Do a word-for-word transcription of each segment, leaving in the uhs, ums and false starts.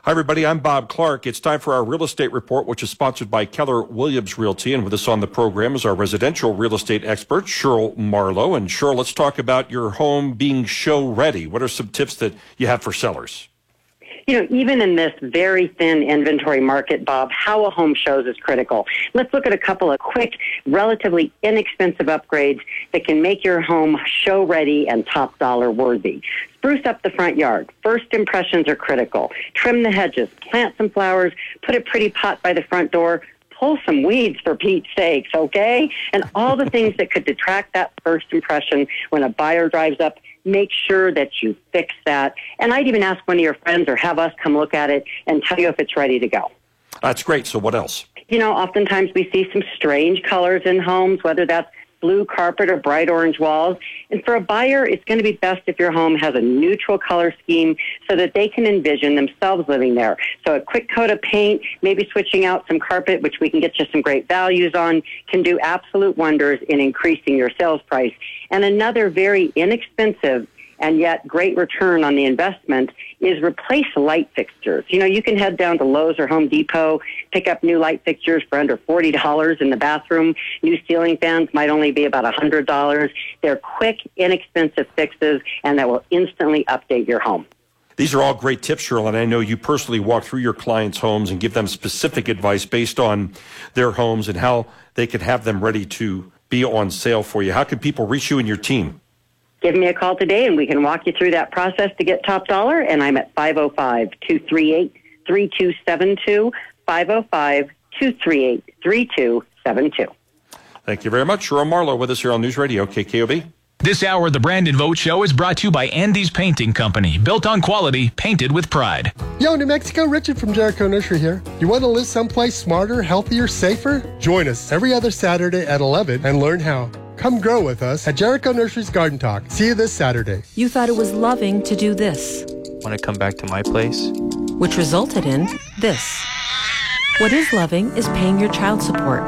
Hi, everybody. I'm Bob Clark. It's time for our real estate report, which is sponsored by Keller Williams Realty. And with us on the program is our residential real estate expert, Cheryl Marlowe. And Cheryl, let's talk about your home being show ready. What are some tips that you have for sellers? You know, even in this very thin inventory market, Bob, how a home shows is critical. Let's look at a couple of quick, relatively inexpensive upgrades that can make your home show ready and top dollar worthy. Spruce up the front yard. First impressions are critical. Trim the hedges, plant some flowers, put a pretty pot by the front door, pull some weeds for Pete's sakes, okay? And all the things that could detract that first impression when a buyer drives up, make sure that you fix that. And I'd even ask one of your friends or have us come look at it and tell you if it's ready to go. That's great. So what else? You know, oftentimes we see some strange colors in homes, whether that's blue carpet or bright orange walls. And for a buyer, it's going to be best if your home has a neutral color scheme so that they can envision themselves living there. So a quick coat of paint, maybe switching out some carpet, which we can get you some great values on, can do absolute wonders in increasing your sales price. And another very inexpensive and yet great return on the investment is replace light fixtures. You know, you can head down to Lowe's or Home Depot, pick up new light fixtures for under forty dollars in the bathroom. New ceiling fans might only be about one hundred dollars. They're quick, inexpensive fixes, and that will instantly update your home. These are all great tips, Cheryl, and I know you personally walk through your clients' homes and give them specific advice based on their homes and how they could have them ready to be on sale for you. How can people reach you and your team? Give me a call today, and we can walk you through that process to get top dollar, and I'm at five oh five, two three eight, three two seven two, five oh five, two three eight, three two seven two. Thank you very much. Cheryl Marlowe with us here on News Radio K K O B. This hour of the Brandon Vogt Show is brought to you by Andy's Painting Company. Built on quality, painted with pride. Yo, New Mexico, Richard from Jericho Nursery here. You want to live someplace smarter, healthier, safer? Join us every other Saturday at eleven and learn how. Come grow with us at Jericho Nursery's Garden Talk. See you this Saturday. You thought it was loving to do this. Want to come back to my place? Which resulted in this. What is loving is paying your child support.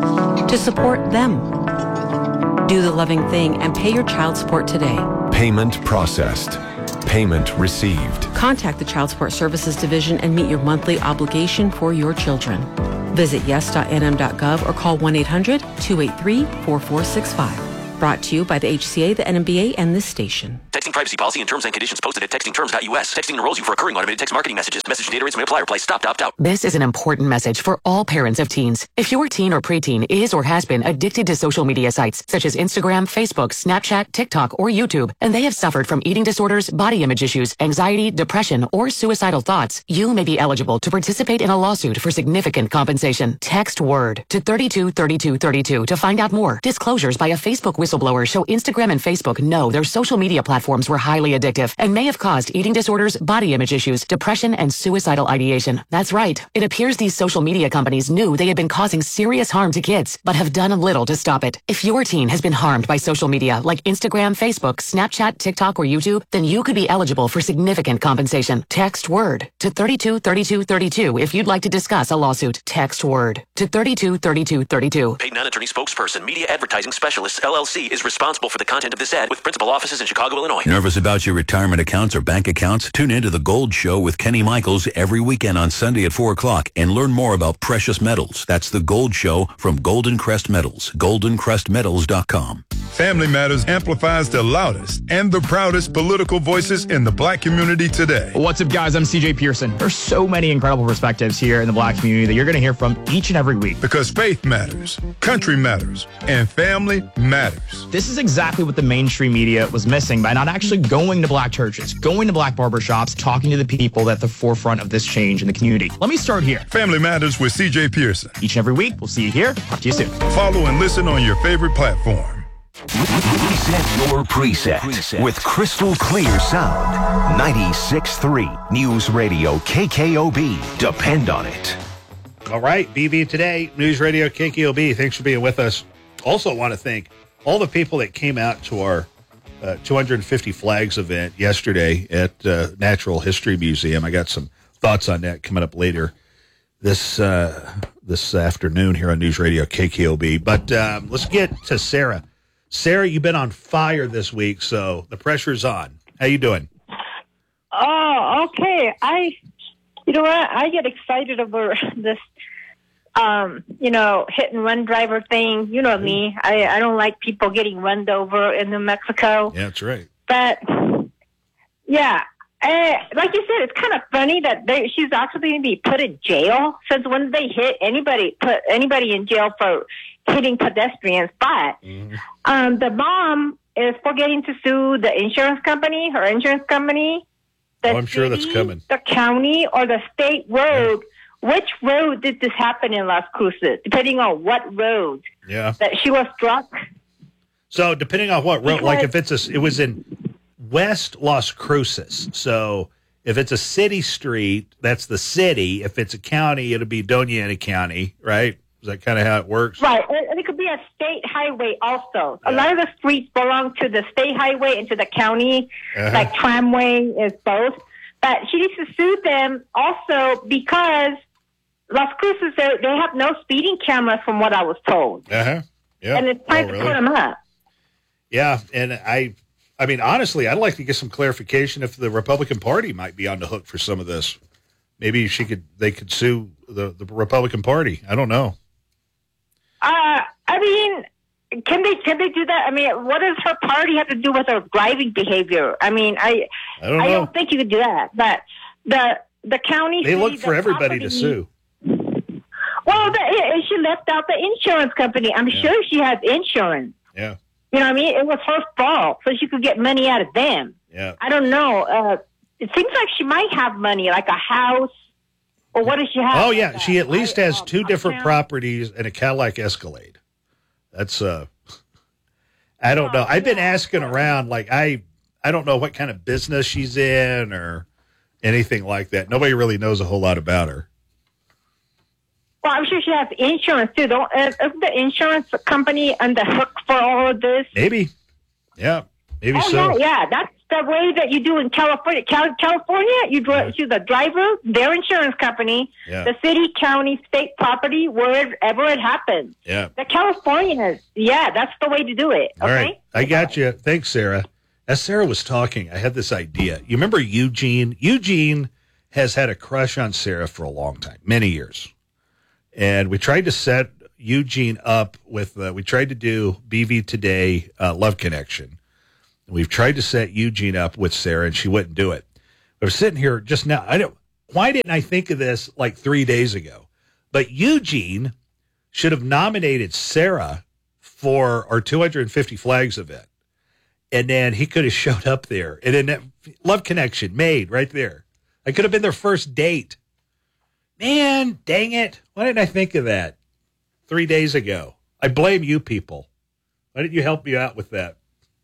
To support them. Do the loving thing and pay your child support today. Payment processed. Payment received. Contact the Child Support Services Division and meet your monthly obligation for your children. Visit yes dot n m dot gov or call one eight hundred, two eight three, four four six five. Brought to you by the H C A, the N M B A, and this station. Texting privacy policy and terms and conditions posted at texting terms dot U S. Texting enrolls you for recurring automated text marketing messages. Message and data rates may apply. Reply stop to opt out. This is an important message for all parents of teens. If your teen or preteen is or has been addicted to social media sites such as Instagram, Facebook, Snapchat, TikTok, or YouTube, and they have suffered from eating disorders, body image issues, anxiety, depression, or suicidal thoughts, you may be eligible to participate in a lawsuit for significant compensation. Text WORD to thirty-two thirty-two thirty-two to find out more. Disclosures by a Facebook whistleblower show Instagram and Facebook know their social media platforms were highly addictive and may have caused eating disorders, body image issues, depression, and suicidal ideation. That's right. It appears these social media companies knew they had been causing serious harm to kids, but have done little to stop it. If your teen has been harmed by social media like Instagram, Facebook, Snapchat, TikTok, or YouTube, then you could be eligible for significant compensation. Text WORD to thirty-two thirty-two thirty-two if you'd like to discuss a lawsuit. Text WORD to thirty-two thirty-two thirty-two. Paid non-attorney spokesperson, Media Advertising Specialists, L L C, is responsible for the content of this ad with principal offices in Chicago, Illinois. Nervous about your retirement accounts or bank accounts? Tune in to The Gold Show with Kenny Michaels every weekend on Sunday at four o'clock and learn more about precious metals. That's The Gold Show from Golden Crest Metals. golden crest metals dot com. Family Matters amplifies the loudest and the proudest political voices in the black community today. What's up, guys? I'm C J Pearson. There's so many incredible perspectives here in the black community that you're going to hear from each and every week. Because faith matters, country matters, and family matters. This is exactly what the mainstream media was missing by not actually going to black churches, going to black barbershops, talking to the people at the forefront of this change in the community. Let me start here. Family Matters with C J Pearson. Each and every week. We'll see you here. Talk to you soon. Follow and listen on your favorite platform. Reset your preset, preset with crystal clear sound. ninety-six point three News Radio K K O B. Depend on it. All right, B V Today, News Radio K K O B. Thanks for being with us. Also want to thank all the people that came out to our uh, two hundred fifty Flags event yesterday at uh, Natural History Museum. I got some thoughts on that coming up later this uh, this afternoon here on News Radio K K O B. But um, let's get to Sarah. Sarah, you've been on fire this week, so the pressure's on. How you doing? Oh, okay. I You know what? I get excited over this, um, you know, hit and run driver thing. You know me. I, I don't like people getting run over in New Mexico. Yeah, that's right. But, yeah, uh, like you said, it's kind of funny that they, she's actually going to be put in jail, since when they hit anybody, put anybody in jail for hitting pedestrians. But mm-hmm. um, the mom is forgetting to sue the insurance company, her insurance company. The oh, I'm sure city, that's coming. The county or the state road. Yeah. Which road did this happen in Las Cruces? Depending on what road yeah. that she was struck. So depending on what road, because, like if it's a, it was in West Las Cruces. So if it's a city street, that's the city. If it's a county, it'll be Doña Ana County, right? Is that kind of how it works? Right, and it could be a state highway also. Yeah. A lot of the streets belong to the state highway and to the county, uh-huh. like tramway is both. But she needs to sue them also because Las Cruces, they have no speeding cameras from what I was told. Uh-huh. Yeah. And it's time oh, really? to put them up. Yeah, and I, I mean, honestly, I'd like to get some clarification if the Republican Party might be on the hook for some of this. Maybe she could, they could sue the, the Republican Party. I don't know. Uh, I mean, can they can they do that? I mean, what does her party have to do with her driving behavior? I mean, I I don't, I know. don't think you could do that. But the the county they city, look for the everybody property, to sue. Well, the, she left out the insurance company. I'm yeah. sure she has insurance. Yeah. You know what I mean? It was her fault, so she could get money out of them. Yeah. I don't know. Uh, it seems like she might have money, like a house. Or what does she have? Oh, yeah. She at least I, has um, two different account? properties and a Cadillac Escalade. That's, uh, I don't know. I've been asking around, like, I, I don't know what kind of business she's in or anything like that. Nobody really knows a whole lot about her. Well, I'm sure she has insurance, too. Don't, uh, isn't the insurance company on the hook for all of this? Maybe. Yeah. Maybe oh, so. Yeah, yeah. That's the way that you do in California. Cal- California, you dr- yeah. the driver, their insurance company, yeah. the city, county, state property, wherever it happens. Yeah. The Californians, yeah, that's the way to do it. Okay? All right. I got you. Thanks, Sarah. As Sarah was talking, I had this idea. You remember Eugene? Eugene has had a crush on Sarah for a long time, many years. And we tried to set Eugene up with, uh, we tried to do B V Today uh, Love Connection. We've tried to set Eugene up with Sarah, and she wouldn't do it. I was sitting here just now. I don't. Why didn't I think of this like three days ago? But Eugene should have nominated Sarah for our two hundred fifty Flags event, and then he could have showed up there. And then that Love Connection made right there. I could have been their first date. Man, dang it! Why didn't I think of that three days ago? I blame you people. Why didn't you help me out with that?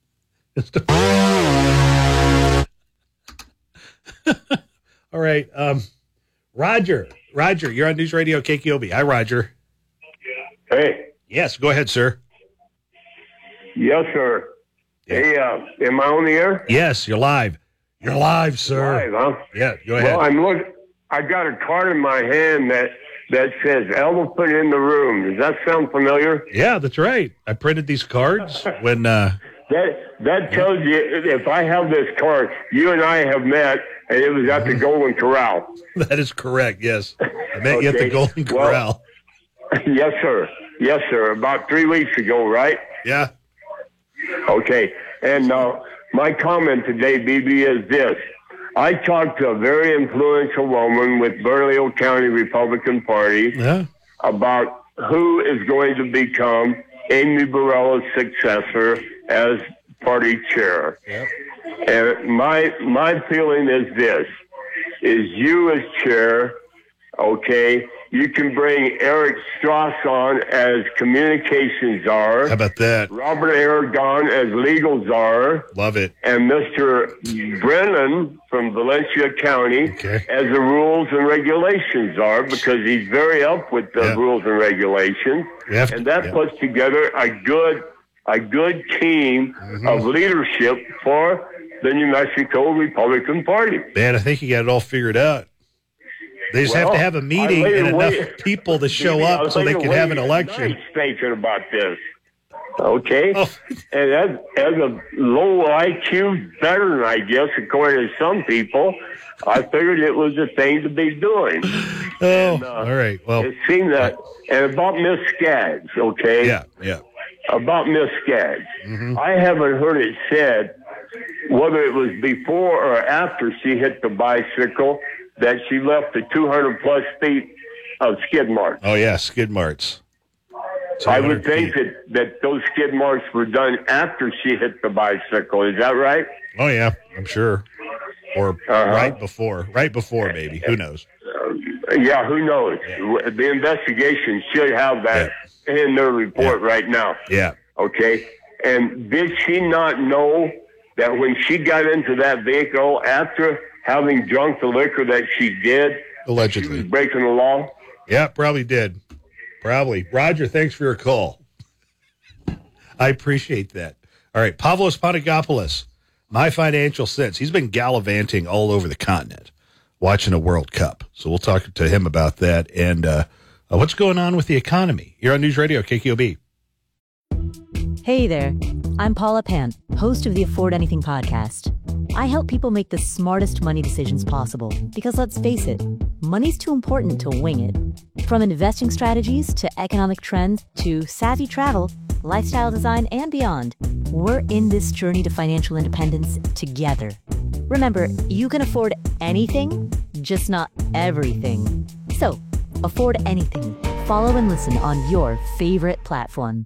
All right. Um, Roger. Roger, you're on News Radio K K O B. Hi, Roger. Hey. Yes, go ahead, sir. Yes, sir. Yeah. Hey, uh, am I on the air? Yes, you're live. You're live, sir. Live, huh? Yeah, go ahead. Well, I'm look. I got a card in my hand that that says "Elephant in the Room." Does that sound familiar? Yeah, that's right. I printed these cards when. Uh, That that tells you if I have this card, you and I have met, and it was at the Golden Corral. That is correct. Yes, I met okay. you at the Golden Corral. Well, yes, sir. Yes, sir. About three weeks ago, right? Yeah. Okay. And uh, my comment today, B B, is this: I talked to a very influential woman with Bernalillo County Republican Party yeah. about who is going to become Amy Barella's successor as party chair. Yep. And my my feeling is this, is you as chair, okay, you can bring Eric Strauss on as communications czar. How about that? Robert Aragon as legal czar. Love it. And Mister Brennan from Valencia County okay. as the rules and regulations czar, because he's very up with the yep. rules and regulations. To, and that yep. puts together a good a good team mm-hmm. of leadership for the New Mexico Republican Party. Man, I think you got it all figured out. They just well, have to have a meeting and enough wait. people to show up so they can have an election. Thinking about this. Okay? Oh. And as, as a low I Q veteran, I guess, according to some people, I figured it was a thing to be doing. Oh, and, uh, all right. Well, it seemed that, and about Miss Skaggs, okay? Yeah, yeah. About Miss Skaggs. Mm-hmm. I haven't heard it said whether it was before or after she hit the bicycle that she left the two hundred plus feet of skid marks. Oh, yeah, skid marks. I would think that, that those skid marks were done after she hit the bicycle. Is that right? Oh, yeah, I'm sure. Or Uh-huh. right before. Right before, maybe. Who knows? Uh, yeah, who knows? Yeah. The investigation should have that yeah. in their report yeah. right now. Yeah. Okay? And did she not know that when she got into that vehicle after having drunk the liquor that she did, allegedly she was breaking the law? Yeah, probably did. Probably. Roger, thanks for your call. I appreciate that. All right, Pavlos Panagopoulos, My Financial Sense. He's been gallivanting all over the continent watching a World Cup. So we'll talk to him about that and uh, uh, what's going on with the economy. You're on News Radio, K K O B. Hey there. I'm Paula Pant, host of the Afford Anything podcast. I help people make the smartest money decisions possible because, let's face it, money's too important to wing it. From investing strategies to economic trends to savvy travel, lifestyle design, and beyond, we're in this journey to financial independence together. Remember, you can afford anything, just not everything. So, afford anything. Follow and listen on your favorite platform.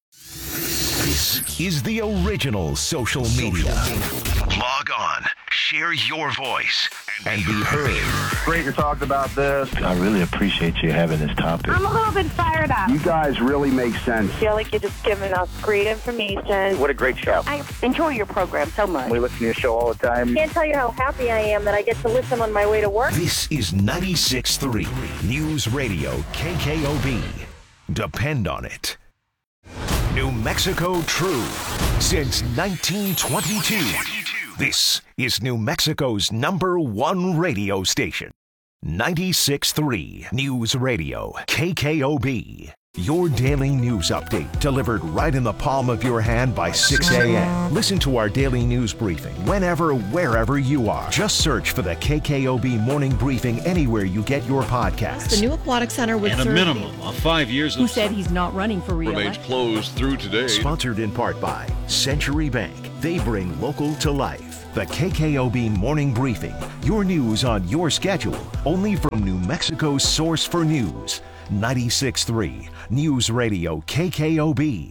This is the original social media. Log on, share your voice, and be heard. Great to talk about this. I really appreciate you having this topic. I'm a little bit fired up. You guys really make sense. I feel like you're just giving us great information. What a great show. I enjoy your program so much. We listen to your show all the time. I can't tell you how happy I am that I get to listen on my way to work. This is ninety-six point three News Radio K K O B. Depend on it. New Mexico True since nineteen twenty-two. This is New Mexico's number one radio station. ninety-six point three News Radio K K O B. Your daily news update delivered right in the palm of your hand by six a.m. Listen to our daily news briefing whenever, wherever you are. Just search for the K K O B Morning Briefing anywhere you get your podcasts. The new aquatic center would and serve a minimum of five years who of said he's not running for re-election. Remains closed through today. Sponsored in part by Century Bank. They bring local to life. The K K O B Morning Briefing. Your news on your schedule. Only from New Mexico's source for news. ninety-six point three News Radio K K O B.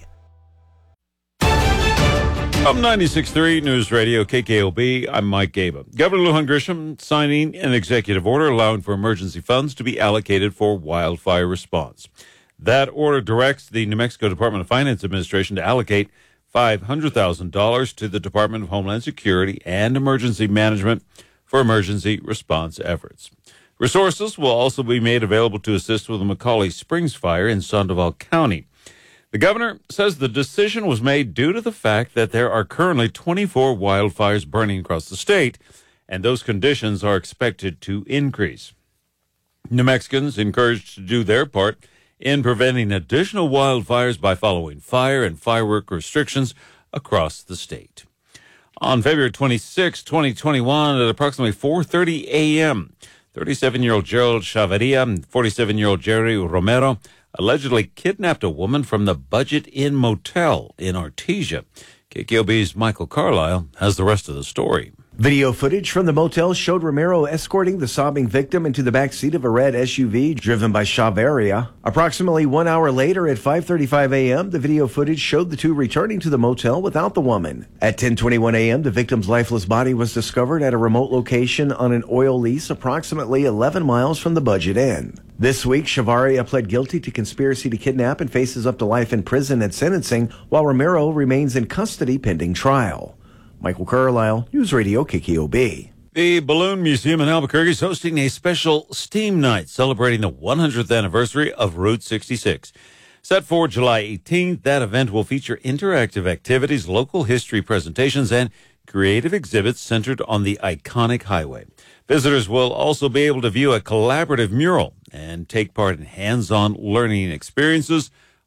From ninety-six point three News Radio K K O B, I'm Mike Gaba. Governor Lujan Grisham signing an executive order allowing for emergency funds to be allocated for wildfire response. That order directs the New Mexico Department of Finance Administration to allocate five hundred thousand dollars to the Department of Homeland Security and Emergency Management for emergency response efforts. Resources will also be made available to assist with the McCauley Springs fire in Sandoval County. The governor says the decision was made due to the fact that there are currently twenty-four wildfires burning across the state, and those conditions are expected to increase. New Mexicans encouraged to do their part in preventing additional wildfires by following fire and firework restrictions across the state. On February twenty-sixth, twenty twenty-one, at approximately four thirty a.m., thirty-seven-year-old Gerald Chavarria and forty-seven-year-old Jerry Romero allegedly kidnapped a woman from the Budget Inn Motel in Artesia. K K O B's Michael Carlisle has the rest of the story. Video footage from the motel showed Romero escorting the sobbing victim into the back seat of a red S U V driven by Chavarria. Approximately one hour later at five thirty-five a.m., the video footage showed the two returning to the motel without the woman. At ten twenty-one a.m., the victim's lifeless body was discovered at a remote location on an oil lease approximately eleven miles from the Budget Inn. This week, Chavarria pled guilty to conspiracy to kidnap and faces up to life in prison at sentencing, while Romero remains in custody pending trial. Michael Carlisle, News Radio K K O B. The Balloon Museum in Albuquerque is hosting a special STEAM night celebrating the one hundredth anniversary of Route sixty-six. Set for July eighteenth, that event will feature interactive activities, local history presentations, and creative exhibits centered on the iconic highway. Visitors will also be able to view a collaborative mural and take part in hands-on learning experiences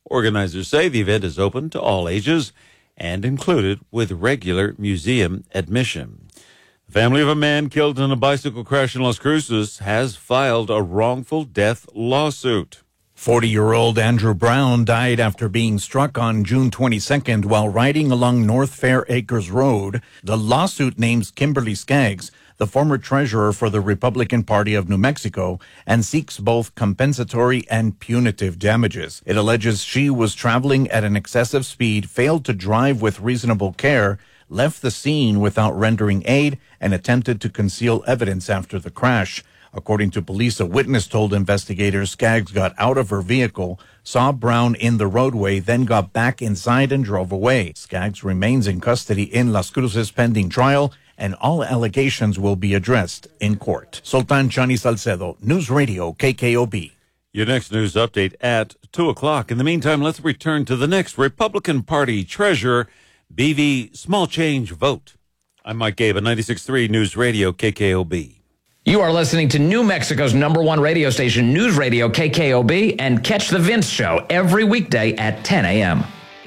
Organizers say the event is open to all ages and included with regular museum admission. The family of a man killed in a bicycle crash in Las Cruces has filed a wrongful death lawsuit. forty-year-old Andrew Brown died after being struck on June twenty-second while riding along North Fair Acres Road. The lawsuit names Kimberly Skaggs, the former treasurer for the Republican Party of New Mexico, and seeks both compensatory and punitive damages. It alleges she was traveling at an excessive speed, failed to drive with reasonable care, left the scene without rendering aid, and attempted to conceal evidence after the crash. According to police, a witness told investigators Skaggs got out of her vehicle, saw Brown in the roadway, then got back inside and drove away. Skaggs remains in custody in Las Cruces pending trial, and all allegations will be addressed in court. Sultan Chani Salcedo, News Radio, K K O B. Your next news update at two o'clock. In the meantime, let's return to the next Republican Party treasurer, B V Small Change Vote. I'm Mike Gabe at ninety-six point three News Radio, K K O B. You are listening to New Mexico's number one radio station, News Radio K K O B, and catch The Vince Show every weekday at ten a.m.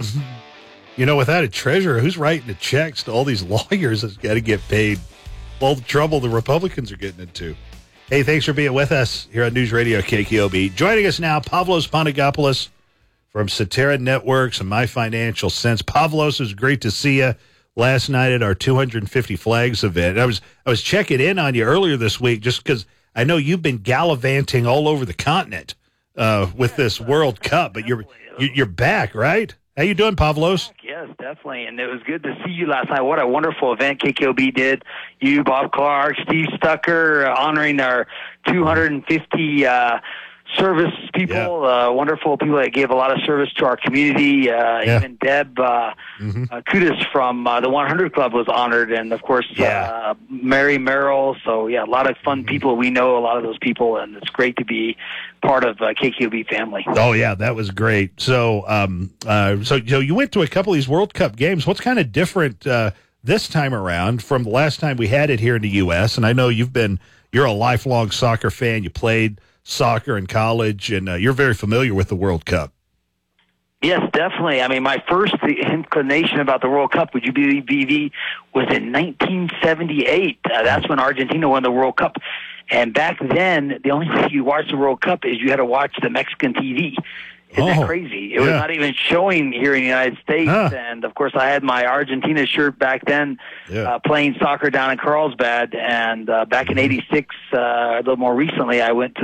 You know, without a treasurer, who's writing the checks to all these lawyers that's got to get paid? All the trouble the Republicans are getting into. Hey, thanks for being with us here on News Radio K K O B. Joining us now, Pavlos Panagopoulos from Cetera Networks and My Financial Sense. Pavlos, it was great to see you last night at our two hundred fifty Flags event. I was I was checking in on you earlier this week just because I know you've been gallivanting all over the continent uh, with this World Cup, but you're you're back, right? How you doing, Pavlos? Yes, definitely, and it was good to see you last night. What a wonderful event K K O B did. You, Bob Clark, Steve Stucker, uh, honoring our two hundred fifty uh, service people, yeah. uh, wonderful people that gave a lot of service to our community. Uh, yeah. Even Deb uh, mm-hmm. uh, Kudas from uh, the one hundred Club was honored, and of course, yeah. uh, Mary Merrill. So, yeah, a lot of fun mm-hmm. people. We know a lot of those people, and it's great to be part of uh, K K O B family. Oh, yeah, that was great. So, um, uh, so, so you went to a couple of these World Cup games. What's kind of different uh, this time around from the last time we had it here in the U S? And I know you've been, you're a lifelong soccer fan. You played soccer in college, and uh, you're very familiar with the World Cup. Yes, definitely. I mean, my first inclination about the World Cup, would you believe, B V, was in nineteen seventy-eight. Uh, that's when Argentina won the World Cup. And back then, the only way you watched the World Cup is you had to watch the Mexican T V. Isn't oh, that crazy? It yeah. was not even showing here in the United States. Huh. And, of course, I had my Argentina shirt back then yeah. uh, playing soccer down in Carlsbad. And uh, back in eighty-six, uh, a little more recently, I went to